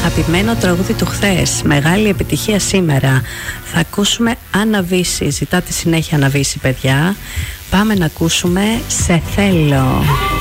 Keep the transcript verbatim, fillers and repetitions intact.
Αγαπημένο τραγούδι του χθες, μεγάλη επιτυχία σήμερα. Θα ακούσουμε Αναβίση. Ζητάτε συνέχεια Αναβίση, παιδιά. Πάμε να ακούσουμε Σε θέλω.